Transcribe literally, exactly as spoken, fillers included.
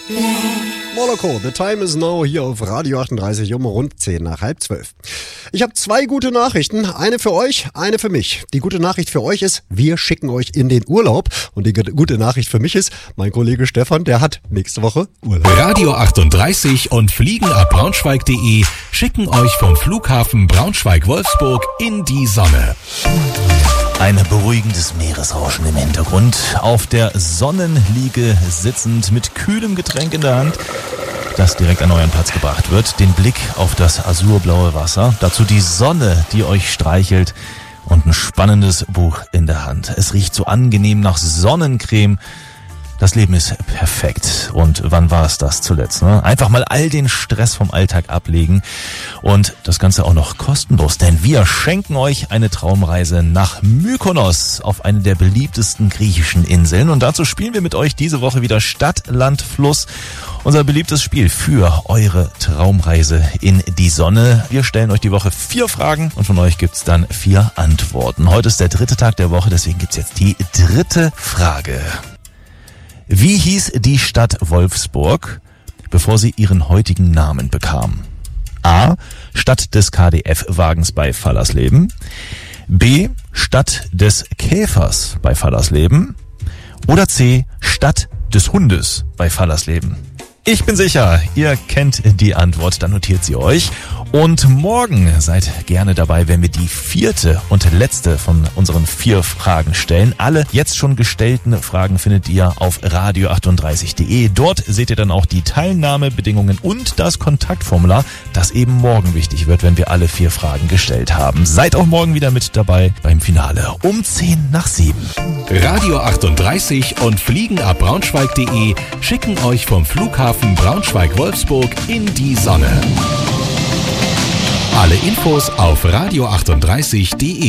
Moloko, the time is now hier auf Radio achtunddreißig um rund zehn nach halb zwölf. Ich habe zwei gute Nachrichten, eine für euch, eine für mich. Die gute Nachricht für euch ist, wir schicken euch in den Urlaub. Und die gute Nachricht für mich ist, mein Kollege Stefan, der hat nächste Woche Urlaub. Radio achtunddreißig und fliegenabbraunschweig punkt de schicken euch vom Flughafen Braunschweig-Wolfsburg in die Sonne. Ein beruhigendes Meeresrauschen im Hintergrund, auf der Sonnenliege sitzend mit kühlem Getränk in der Hand, das direkt an euren Platz gebracht wird. Den Blick auf das azurblaue Wasser, dazu die Sonne, die euch streichelt und ein spannendes Buch in der Hand. Es riecht so angenehm nach Sonnencreme. Das Leben ist perfekt. Und wann war es das zuletzt? Ne? Einfach mal all den Stress vom Alltag ablegen und das Ganze auch noch kostenlos. Denn wir schenken euch eine Traumreise nach Mykonos auf eine der beliebtesten griechischen Inseln. Und dazu spielen wir mit euch diese Woche wieder Stadt, Land, Fluss. Unser beliebtes Spiel für eure Traumreise in die Sonne. Wir stellen euch die Woche vier Fragen und von euch gibt's dann vier Antworten. Heute ist der dritte Tag der Woche, deswegen gibt's jetzt die dritte Frage. Wie hieß die Stadt Wolfsburg, bevor sie ihren heutigen Namen bekam? A. Stadt des K D F-Wagens bei Fallersleben. B. Stadt des Käfers bei Fallersleben. Oder C. Stadt des Hundes bei Fallersleben. Ich bin sicher, ihr kennt die Antwort, dann notiert sie euch. Und morgen seid gerne dabei, wenn wir die vierte und letzte von unseren vier Fragen stellen. Alle jetzt schon gestellten Fragen findet ihr auf radio achtunddreißig punkt de. Dort seht ihr dann auch die Teilnahmebedingungen und das Kontaktformular, das eben morgen wichtig wird, wenn wir alle vier Fragen gestellt haben. Seid auch morgen wieder mit dabei beim Finale um zehn nach sieben. Radio achtunddreißig und fliegenabbraunschweig punkt de schicken euch vom Flughafen Braunschweig-Wolfsburg in die Sonne. Alle Infos auf radio achtunddreißig punkt de.